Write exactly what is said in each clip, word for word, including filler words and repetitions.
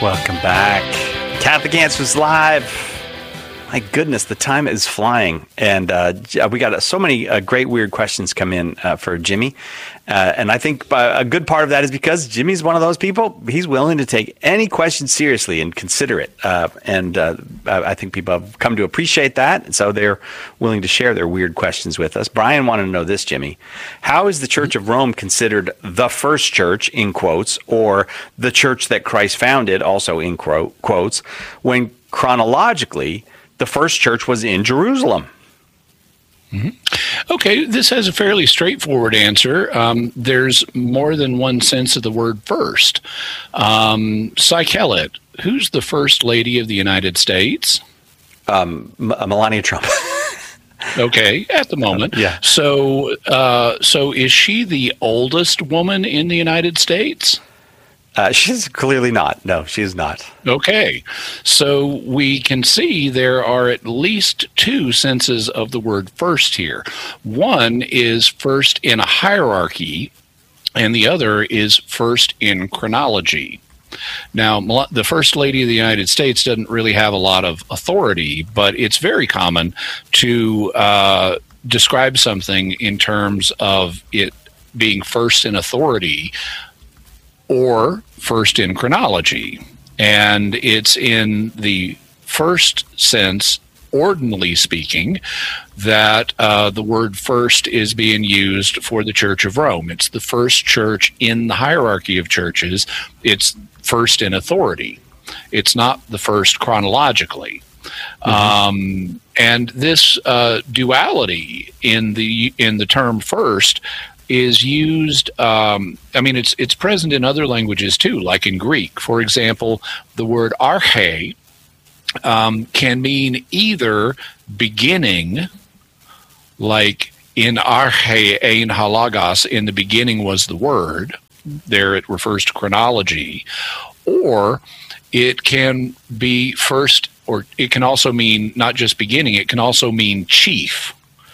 Welcome back. Catholic Answers Live. My goodness, the time is flying. And uh, we got uh, so many uh, great, weird questions come in uh, for Jimmy. Uh, and I think uh, a good part of that is because Jimmy's one of those people, he's willing to take any question seriously and consider it. Uh, and uh, I think people have come to appreciate that. And so they're willing to share their weird questions with us. Brian wanted to know this, Jimmy. How is the Church of Rome considered the first church, in quotes, or the church that Christ founded, also in quotes, when chronologically the first church was in Jerusalem? Mm-hmm. Okay, this has a fairly straightforward answer. Um, there's more than one sense of the word first. Um, Psychelet, who's the first lady of the United States? Um, M- Melania Trump. Okay, at the moment. Um, yeah. So, uh, so is she the oldest woman in the United States? Uh, she's clearly not. No, she is not. Okay. So we can see there are at least two senses of the word first here. One is first in a hierarchy, and the other is first in chronology. Now, the First Lady of the United States doesn't really have a lot of authority, but it's very common to uh, describe something in terms of it being first in authority or first in chronology. And it's in the first sense, ordinally speaking, that uh, the word first is being used for the Church of Rome. It's the first church in the hierarchy of churches. It's first in authority. It's not the first chronologically. Mm-hmm. Um, and this uh, duality in the in the term first is used, um, I mean, it's it's present in other languages too, like in Greek. For example, the word arche um, can mean either beginning, like in arche ein halagos, in the beginning was the word, there it refers to chronology, or it can be first, or it can also mean not just beginning, it can also mean chief.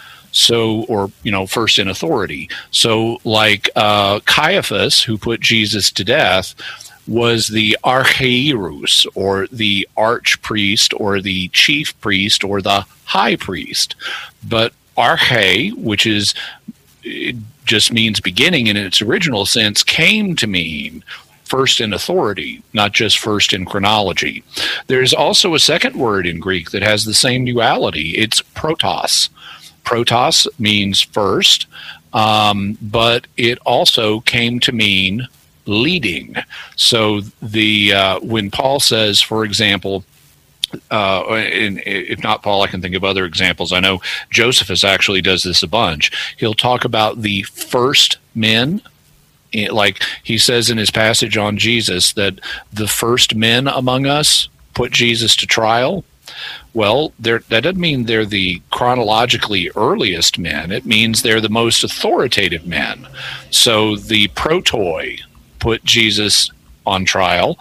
So, or, you know, first in authority. So like uh, Caiaphas, who put Jesus to death, was the archieros, or the archpriest, or the chief priest, or the high priest. But arche, which is, it just means beginning in its original sense, came to mean first in authority, not just first in chronology. There's also a second word in Greek that has the same duality. It's protos. Protos means first, um, but it also came to mean leading. So the uh, when Paul says, for example, uh, and if not Paul, I can think of other examples. I know Josephus actually does this a bunch. He'll talk about the first men. Like he says in his passage on Jesus that the first men among us put Jesus to trial. Well, that doesn't mean they're the chronologically earliest men. It means they're the most authoritative men. So the protoi put Jesus on trial,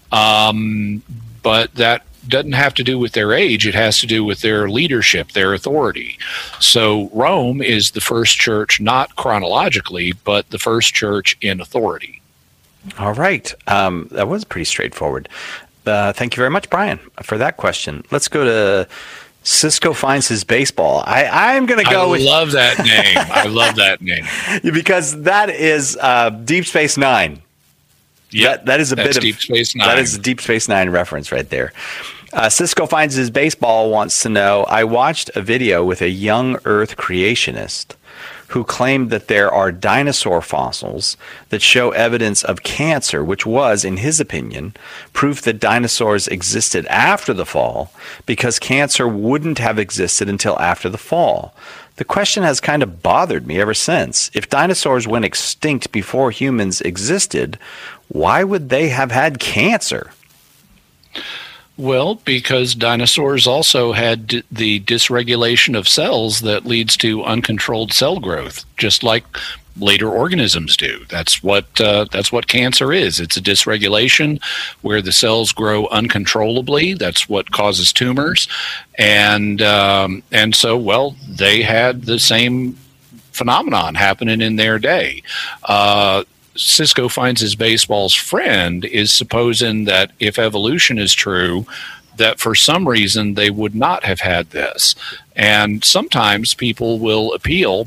um, but that doesn't have to do with their age. It has to do with their leadership, their authority. So Rome is the first church, not chronologically, but the first church in authority. All right. Um, that was pretty straightforward. Uh, thank you very much, Brian, for that question. Let's go to Cisco Finds His Baseball. I, I'm going to go I with... I love that name. I love that name. Because that is uh, Deep Space Nine. Yeah, that, that is a bit of Deep Space Nine. That is a Deep Space Nine reference right there. Uh, Cisco Finds His Baseball wants to know, I watched a video with a young Earth creationist who claimed that there are dinosaur fossils that show evidence of cancer, which was, in his opinion, proof that dinosaurs existed after the fall, because cancer wouldn't have existed until after the fall. The question has kind of bothered me ever since. If dinosaurs went extinct before humans existed, why would they have had cancer? Well, because dinosaurs also had d- the dysregulation of cells that leads to uncontrolled cell growth, just like later organisms do. That's what uh, that's what cancer is. It's a dysregulation where the cells grow uncontrollably. That's what causes tumors, and um, and so well, they had the same phenomenon happening in their day. Uh, Cisco finds his baseball's friend is supposing that if evolution is true, that for some reason they would not have had this. And sometimes people will appeal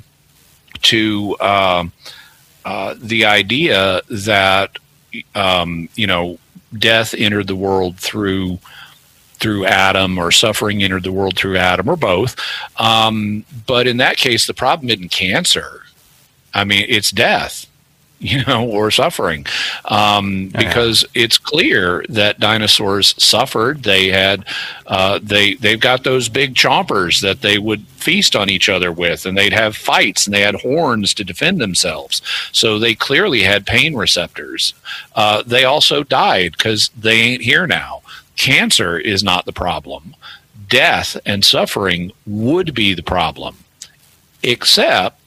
to uh, uh, the idea that, um, you know, death entered the world through through Adam, or suffering entered the world through Adam, or both. Um, but in that case, the problem isn't cancer. I mean, it's death, you know, or suffering, um, yeah. because it's clear that dinosaurs suffered. They had, uh, they they've got those big chompers that they would feast on each other with, and they'd have fights, and they had horns to defend themselves. So they clearly had pain receptors. Uh, they also died because they ain't here now. Cancer is not the problem. Death and suffering would be the problem, except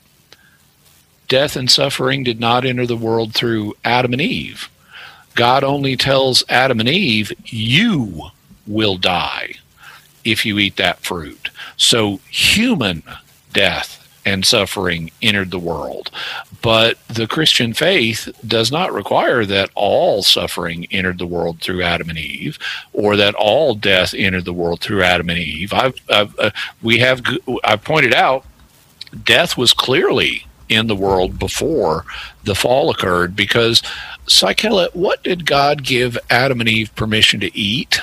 death and suffering did not enter the world through Adam and Eve. God only tells Adam and Eve, you will die if you eat that fruit. So human death and suffering entered the world. But the Christian faith does not require that all suffering entered the world through Adam and Eve, or that all death entered the world through Adam and Eve. I've, I've, uh, we have, I've pointed out, death was clearly in the world before the fall occurred, because, Psychella, what did God give Adam and Eve permission to eat?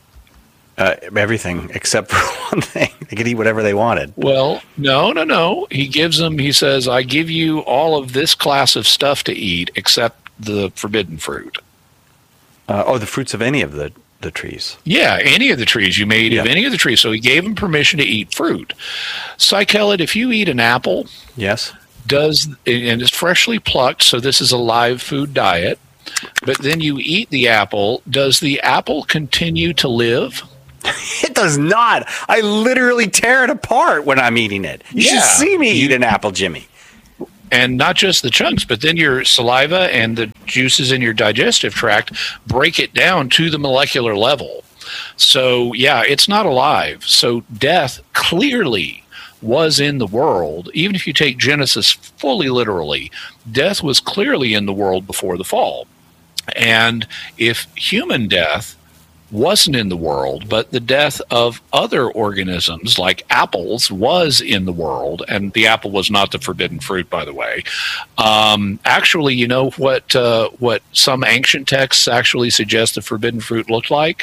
Uh, everything except for one thing. They could eat whatever they wanted. Well, no, no, no. He gives them, he says, I give you all of this class of stuff to eat except the forbidden fruit. Uh, oh, the fruits of any of the, the trees. Yeah, any of the trees. You may eat yeah. of any of the trees. So he gave them permission to eat fruit. Psychella, if you eat an apple, yes, does and it's freshly plucked, so this is a live food diet, but then you eat the apple, does the apple continue to live? It does not. I literally tear it apart when I'm eating it. You yeah, should see me you, eat an apple, Jimmy. And not just the chunks, but then your saliva and the juices in your digestive tract break it down to the molecular level. So, yeah, it's not alive. So death clearly was in the world. Even if you take Genesis fully literally, death was clearly in the world before the fall. And if human death wasn't in the world, but the death of other organisms like apples was in the world, and the apple was not the forbidden fruit, by the way. Um, actually, you know what uh, what some ancient texts actually suggest the forbidden fruit looked like?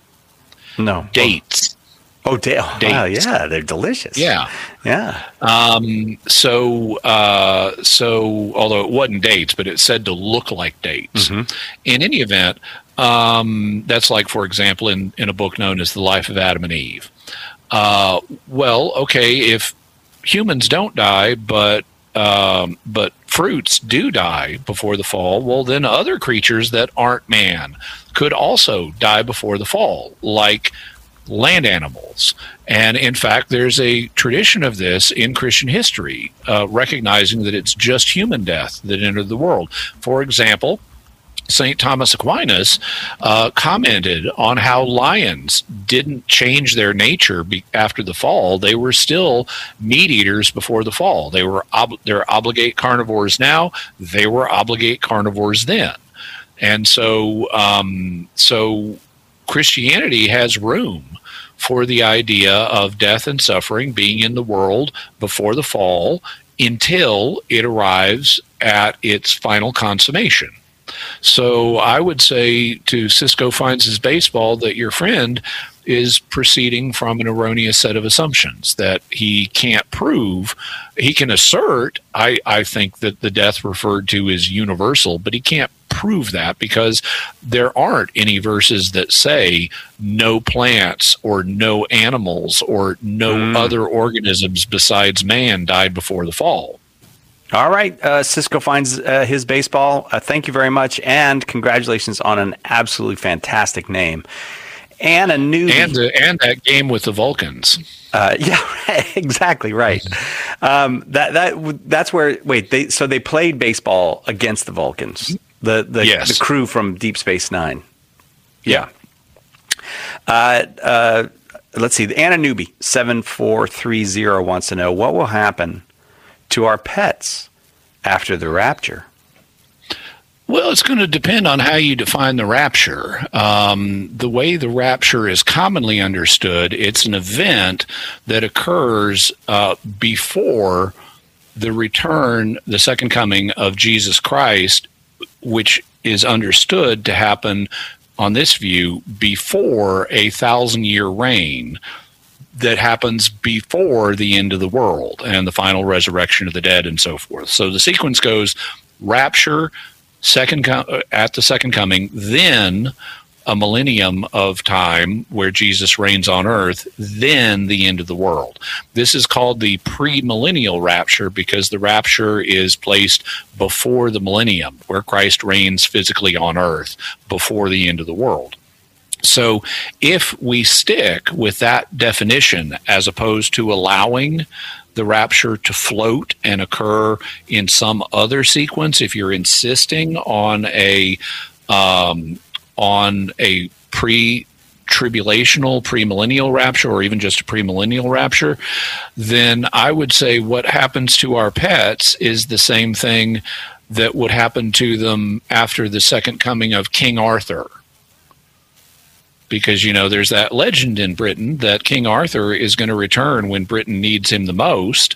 No. Dates. Oh, da- oh wow, yeah, they're delicious. Yeah. Yeah. Um, so, uh, so although it wasn't dates, but it said to look like dates. Mm-hmm. In any event, um, that's like, for example, in, in a book known as The Life of Adam and Eve. Uh, well, okay, if humans don't die, but um, but fruits do die before the fall, well, then other creatures that aren't man could also die before the fall, like land animals. And in fact, there's a tradition of this in Christian history, uh, recognizing that it's just human death that entered the world. For example, Saint Thomas Aquinas uh, commented on how lions didn't change their nature be- after the fall. They were still meat eaters before the fall. They were ob- they're obligate carnivores now. They were obligate carnivores then. And so, um, so Christianity has room for the idea of death and suffering being in the world before the fall until it arrives at its final consummation. So I would say to Cisco Finds His Baseball that your friend is proceeding from an erroneous set of assumptions that he can't prove. He can assert, I, I think, that the death referred to is universal, but he can't prove that because there aren't any verses that say no plants or no animals or no mm. other organisms besides man died before the fall. All right. Uh, Cisco Finds uh, His Baseball. Uh, thank you very much. And congratulations on an absolutely fantastic name. And a new and uh, and that game with the Vulcans. Uh, yeah, exactly right. Um, that that that's where wait they so they played baseball against the Vulcans, the the, yes. the crew from Deep Space Nine. Yeah. Uh, uh, let's see. Anna Newby seven four three zero wants to know what will happen to our pets after the rapture. Well, it's going to depend on how you define the rapture. Um, the way the rapture is commonly understood, it's an event that occurs uh, before the return, the second coming of Jesus Christ, which is understood to happen on this view before a thousand-year reign that happens before the end of the world and the final resurrection of the dead and so forth. So the sequence goes rapture, second com- at the second coming, then a millennium of time where Jesus reigns on earth, then the end of the world. This is called the premillennial rapture because the rapture is placed before the millennium, where Christ reigns physically on earth before the end of the world. So if we stick with that definition as opposed to allowing the rapture to float and occur in some other sequence, if you're insisting on a um, on a pre-tribulational, premillennial rapture, or even just a premillennial rapture, then I would say what happens to our pets is the same thing that would happen to them after the second coming of King Arthur. Because, you know, there's that legend in Britain that King Arthur is going to return when Britain needs him the most.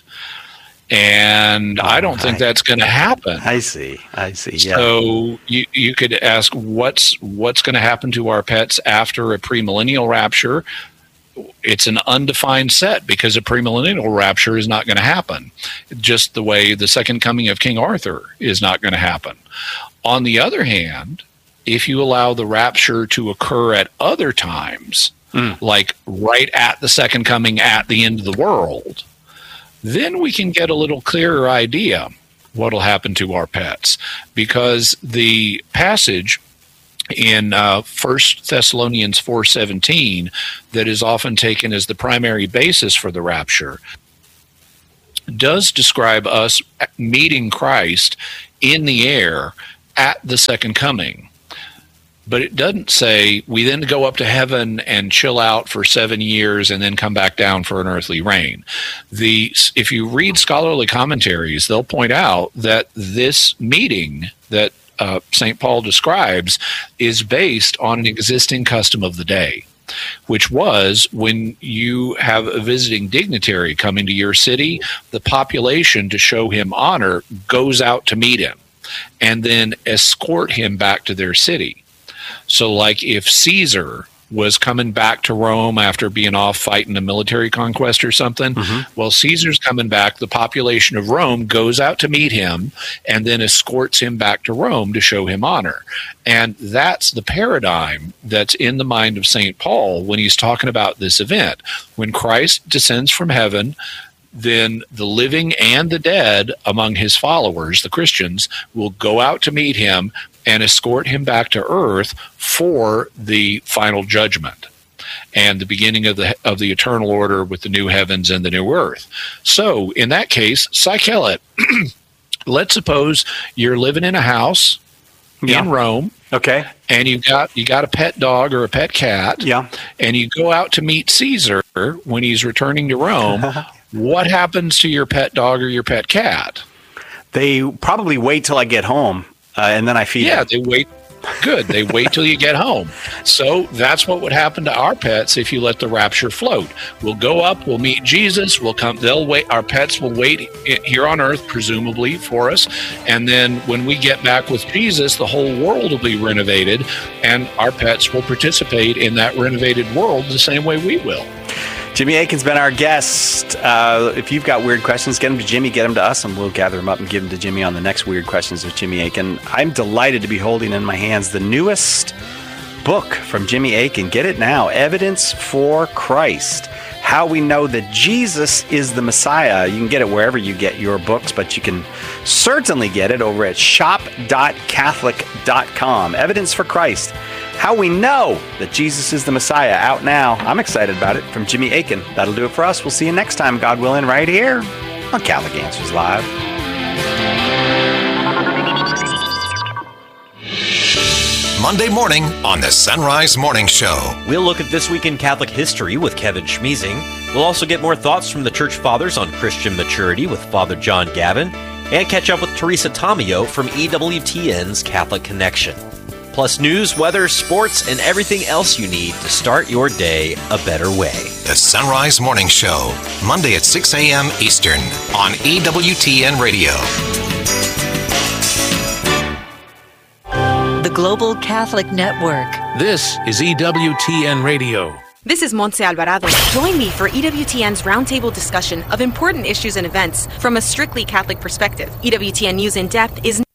And oh, I don't think I, that's going to happen. I see. I see. Yeah. So you you could ask what's what's going to happen to our pets after a premillennial rapture. It's an undefined set because a premillennial rapture is not going to happen, just the way the second coming of King Arthur is not going to happen. On the other hand, if you allow the rapture to occur at other times, mm. like right at the second coming at the end of the world, then we can get a little clearer idea what will happen to our pets. Because the passage in uh, First Thessalonians four seventeen that is often taken as the primary basis for the rapture does describe us meeting Christ in the air at the second coming. But it doesn't say we then go up to heaven and chill out for seven years and then come back down for an earthly reign. The, if you read scholarly commentaries, they'll point out that this meeting that uh, Saint Paul describes is based on an existing custom of the day, which was when you have a visiting dignitary coming to your city, the population, to show him honor, goes out to meet him and then escort him back to their city. So like if Caesar was coming back to Rome after being off fighting a military conquest or something, mm-hmm. well, Caesar's coming back, the population of Rome goes out to meet him and then escorts him back to Rome to show him honor. And that's the paradigm that's in the mind of Saint Paul when he's talking about this event. When Christ descends from heaven, then the living and the dead among his followers, the Christians, will go out to meet him and escort him back to earth for the final judgment and the beginning of the of the eternal order with the new heavens and the new earth. So in that case, Psychelet, let's suppose you're living in a house yeah. in Rome. Okay. And you got you got a pet dog or a pet cat. Yeah. And you go out to meet Caesar when he's returning to Rome. What happens to your pet dog or your pet cat? They probably wait till I get home. Uh, and then I feed yeah, them. they wait. Good. They wait till you get home. So that's what would happen to our pets if you let the rapture float. We'll go up. We'll meet Jesus. We'll come. They'll wait. Our pets will wait here on earth, presumably, for us. And then when we get back with Jesus, the whole world will be renovated, and our pets will participate in that renovated world the same way we will. Jimmy Akin's been our guest. Uh, if you've got weird questions, get them to Jimmy, get them to us, and we'll gather them up and give them to Jimmy on the next Weird Questions with Jimmy Akin. I'm delighted to be holding in my hands the newest book from Jimmy Akin. Get it now, Evidence for Christ. How we know that Jesus is the Messiah. You can get it wherever you get your books, but you can certainly get it over at shop dot catholic dot com. Evidence for Christ. How we know that Jesus is the Messiah. Out now. I'm excited about it. From Jimmy Akin. That'll do it for us. We'll see you next time, God willing, right here on Catholic Answers Live. Monday morning on the Sunrise Morning Show. We'll look at This Week in Catholic History with Kevin Schmeezing. We'll also get more thoughts from the Church Fathers on Christian maturity with Father John Gavin. and catch up with Teresa Tomeo from E W T N's Catholic Connection. Plus news, weather, sports, and everything else you need to start your day a better way. The Sunrise Morning Show, Monday at six a.m. Eastern on E W T N Radio. The Global Catholic Network. This is E W T N Radio. This is Montse Alvarado. Join me for E W T N's roundtable discussion of important issues and events from a strictly Catholic perspective. E W T N News in Depth is